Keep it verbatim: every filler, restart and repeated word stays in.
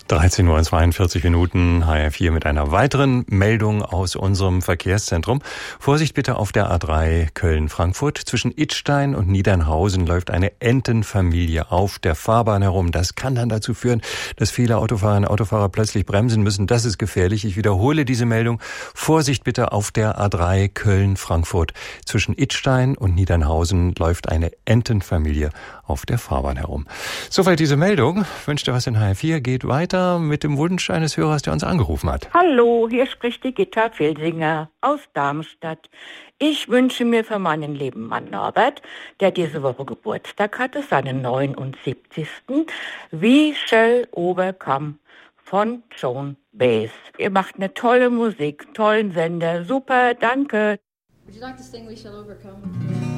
dreizehn Uhr zweiundvierzig Minuten, H R vier mit einer weiteren Meldung aus unserem Verkehrszentrum. Vorsicht bitte auf der A drei Köln-Frankfurt. Zwischen Idstein und Niedernhausen läuft eine Entenfamilie auf der Fahrbahn herum. Das kann dann dazu führen, dass viele Autofahrerinnen und Autofahrer plötzlich bremsen müssen. Das ist gefährlich. Ich wiederhole diese Meldung. Vorsicht bitte auf der A drei Köln-Frankfurt. Zwischen Idstein und Niedernhausen läuft eine Entenfamilie auf der Fahrbahn herum. Soweit diese Meldung. Wünscht ihr was in H R vier? Geht weiter mit dem Wunsch eines Hörers, der uns angerufen hat. Hallo, hier spricht die Gitta Filsinger aus Darmstadt. Ich wünsche mir für meinen lieben Mann Norbert, der diese Woche Geburtstag hatte, seinen neunundsiebzigsten We Shall Overcome von Joan Baez. Ihr macht eine tolle Musik, tollen Sender, super, danke. Would you like to sing We Shall Overcome?